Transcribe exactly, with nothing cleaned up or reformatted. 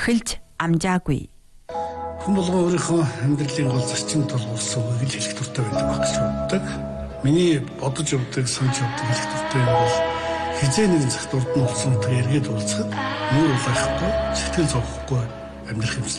эхэлж амжаагүй. Хүн болгон өөрийнхөө амьдралын гол зарчимд тулгуурсан үгийг л хэлэх дуртай байдаг баг гэж боддог. Миний бодож явдаг, санаж явдаг хэлэх дуртай юм бол хизээ нэгэн цагт урд нь болсон утга эргээд уулзахад нүүр улаахгүй, сэтгэл зовхгүй амьдрах юм.